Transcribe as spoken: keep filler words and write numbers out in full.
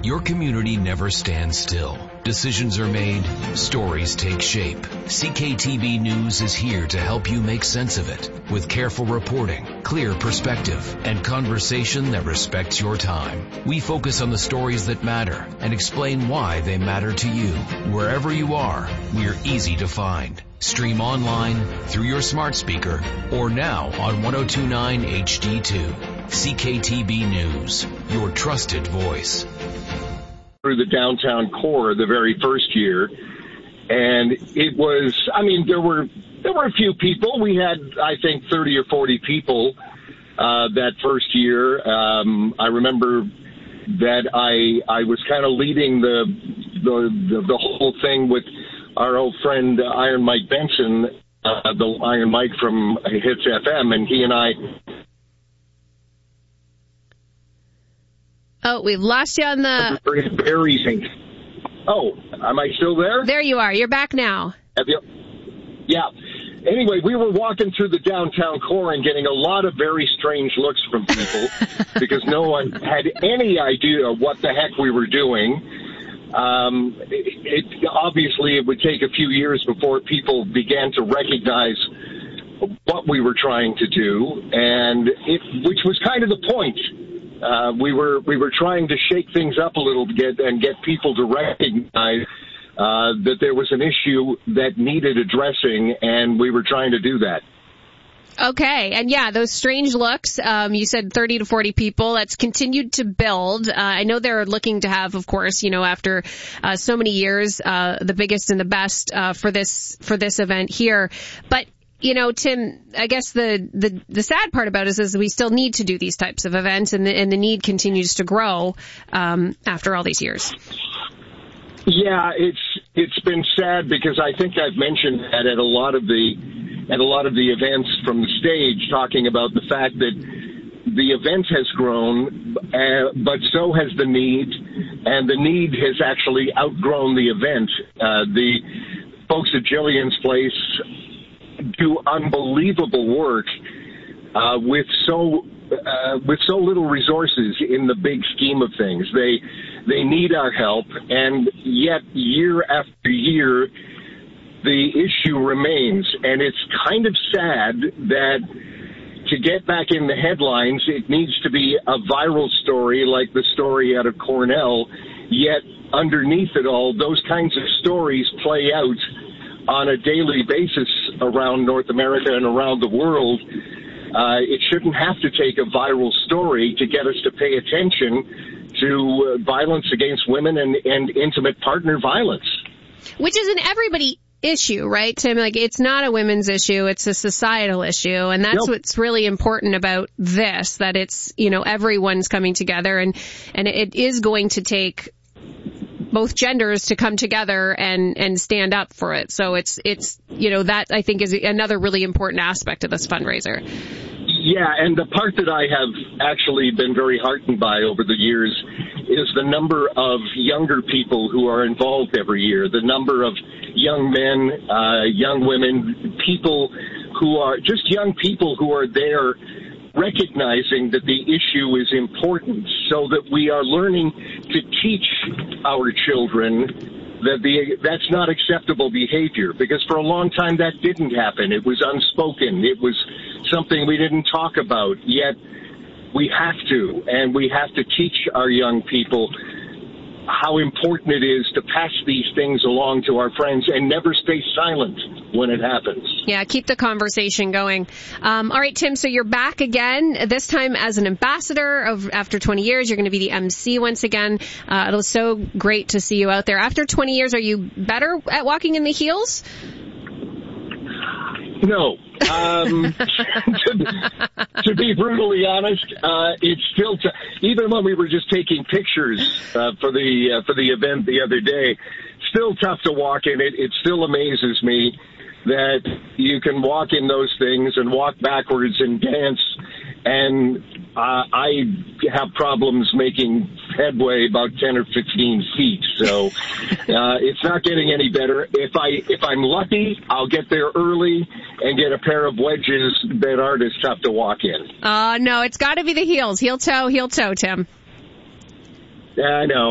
Your community never stands still. Decisions are made, stories take shape. C K T B News is here to help you make sense of it with careful reporting, clear perspective, and conversation that respects your time. We focus on the stories that matter and explain why they matter to you. Wherever you are, we're easy to find. Stream online, through your smart speaker, or now on ten twenty-nine H D two. C K T B News, your trusted voice. Through the downtown core the very first year, and it was, I mean, there were there were a few people. We had, I think, thirty or forty people uh, that first year. Um, I remember that I I was kind of leading the, the the the whole thing with our old friend uh, Iron Mike Benson, uh, the Iron Mike from Hits F M, and he and I. Oh, we've lost you on the... Very, oh, am I still there? There you are. You're back now. Have you... Yeah. Anyway, we were walking through the downtown core and getting a lot of very strange looks from people because no one had any idea what the heck we were doing. Um, it, it, obviously, it would take a few years before people began to recognize what we were trying to do, and it, which was kind of the point. Uh, we were we were trying to shake things up a little to get and get people to recognize uh, that there was an issue that needed addressing, and we were trying to do that. Okay, and yeah, those strange looks, um, you said thirty to forty people, that's continued to build. Uh, I know they're looking to have, of course, you know, after uh, so many years, uh, the biggest and the best uh, for this for this event here. But you know, Tim, I guess the, the, the sad part about it is we still need to do these types of events, and the, and the need continues to grow um, after all these years. Yeah, it's it's been sad because I think I've mentioned that at a lot of the at a lot of the events from the stage, talking about the fact that the event has grown, uh, but so has the need, and the need has actually outgrown the event. Uh, the folks at Jillian's Place do unbelievable work uh, with so uh, with so little resources in the big scheme of things. They they need our help, and yet year after year, the issue remains. And it's kind of sad that to get back in the headlines, it needs to be a viral story like the story out of Cornell. Yet underneath it all, those kinds of stories play out on a daily basis around North America and around the world. Uh, it shouldn't have to take a viral story to get us to pay attention to uh, violence against women and, and intimate partner violence. Which is an everybody issue, right, Tim? Like, it's not a women's issue, it's a societal issue, and that's nope. what's really important about this, that it's, you know, everyone's coming together, and, and it is going to take both genders to come together and, and stand up for it. So it's, it's, you know, that I think is another really important aspect of this fundraiser. Yeah, and the part that I have actually been very heartened by over the years is the number of younger people who are involved every year, the number of young men, uh, young women, people who are just young people who are there recognizing that the issue is important, so that we are learning to teach our children that the that's not acceptable behavior, because for a long time that didn't happen. It was unspoken. It was something we didn't talk about, yet we have to, and we have to teach our young people how important it is to pass these things along to our friends and never stay silent when it happens. Yeah, keep the conversation going. Um, all right, Tim, so you're back again, this time as an ambassador of after twenty years. You're going to be the M C once again. Uh, it was so great to see you out there. After twenty years, are you better at walking in the heels? No. Um, to, to be brutally honest, uh, it's still, t- even when we were just taking pictures uh, for the uh, for the event the other day, still tough to walk in it. It still amazes me that you can walk in those things and walk backwards and dance, and uh, I have problems making headway about ten or fifteen feet. So uh, it's not getting any better. If I if I'm lucky, I'll get there early and get a pair of wedges that aren't as tough to walk in. Uh, no, it's got to be the heels. Heel toe, heel toe, Tim. Yeah, I know.